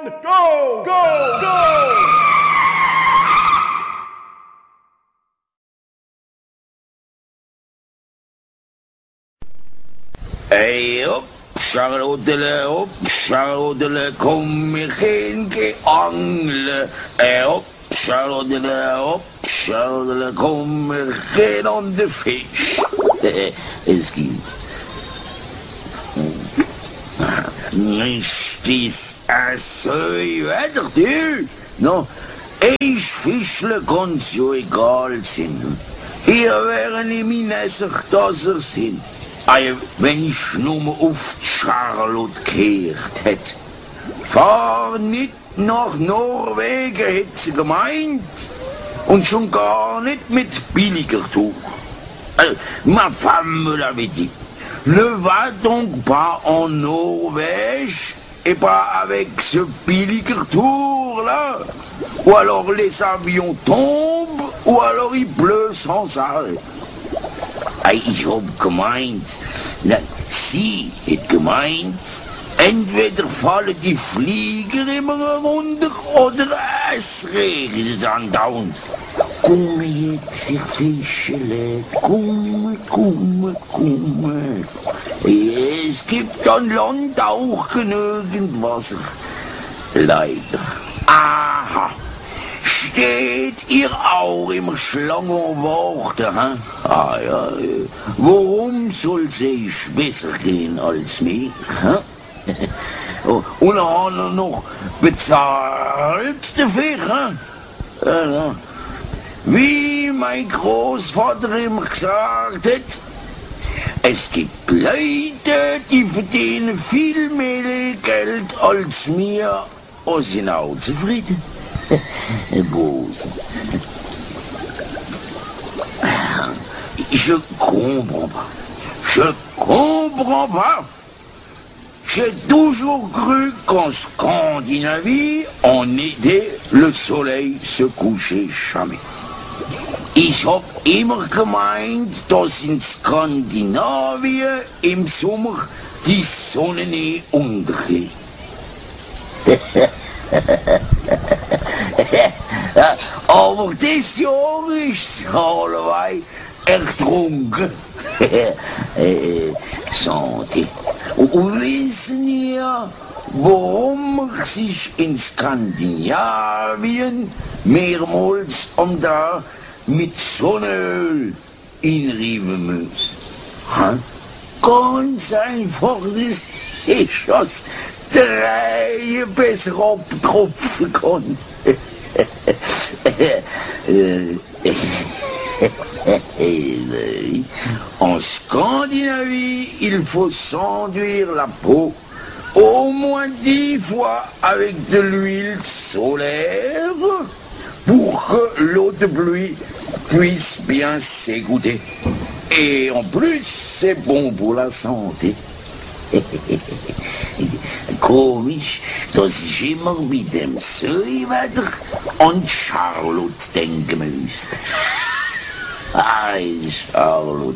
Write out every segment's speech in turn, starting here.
go, go, go! Hey, hopp, Charlottele, komm, wir gehen angeln. Hopp, Charlottele, komm, wir gehen an den Fisch. Es gibt. Ist das so weiter, du? No, ich fischle ganz so egal sind. Hier wären ich meine sich, dass sind. Wenn ich nur auf die Charlotte gehört hätte. Fahr nicht nach Norwegen, hätte sie gemeint. Und schon gar nicht mit billiger Tuch. Ma femme me l'avait dit. Ne va donc pas en Norvège et pas avec ce billiger tour là. Ou alors les avions tombent, ou alors il pleut sans arrêt. Ich hab gemeint, sie hat gemeint, entweder fallen die Flieger immer runter oder es regnet andauernd. Komm jetzt, ihr Fischele, komm. Es gibt an Land auch genügend Wasser. Leider. Aha. Steht ihr auch immer Schlange warten, hä? Ah ja, warum soll sie besser gehen als mich, hä? Und hat er noch bezahlt dafür, hä? Ja. Wie mein Großvater immer gesagt hat, es gibt Leute, die verdienen viel mehr Geld als mir und sind auch zufrieden. Bose. Je comprends pas. J'ai toujours cru qu'en Scandinavie, en été, le soleil se couchait jamais. Ich hab immer gemeint, dass in Skandinavien im Sommer die Sonne nie untergeht. Aber das Jahr ist allerweil ertrunken. Santé. Und wissen ihr, warum man sich in Skandinavien mehrmals am Tag mit Sonnenöl inrieben muss? Ganz einfach, das ist das Drei besser abtropfen kann. En Scandinavie, il faut s'enduire la peau au moins 10 fois avec de l'huile solaire pour que l'eau de pluie puisse bien s'égoutter. Et en plus, c'est bon pour la santé. Komisch, dass ich immer mit dem Seewetter an Charlotte denken muss. Charlotte.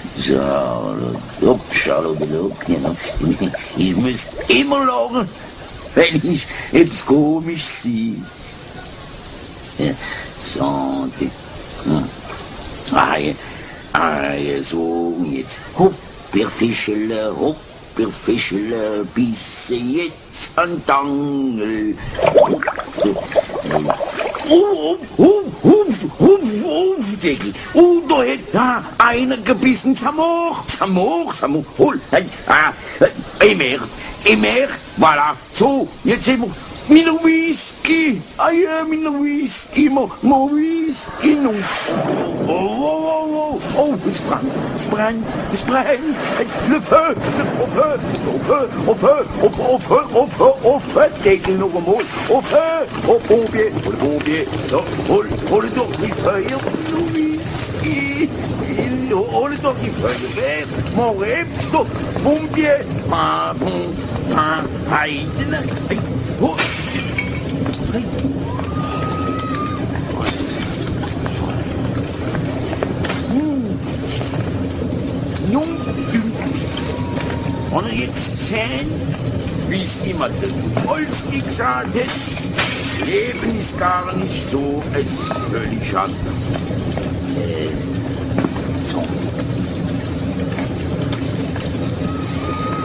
Charlotte, genau. Ich muss immer lachen, wenn ich etwas komisch sehe. Santé. So, jetzt. Hopp, wir Fischele, hopp. Wir Fischele, bis jetzt an Tangel. Deckel. Da hat einer gebissen. Zamor. Hol. Ich merkt. Voilà. So, jetzt sind wir. Mina Whisky. Mina Whisky. Mo Whisky noch. Oh, es brennt. Le feu. Au feu. Deckel noch einmal. Au Pompier. So, hol doch die Feuer. Whisky. Hol doch die Feuerwehr. Mach hebst du. Pompier. Heiden. Und jetzt sehen, wie wie es immer der Tucholsky gesagt hat, das Leben ist gar nicht so, es ist völlig anders. So,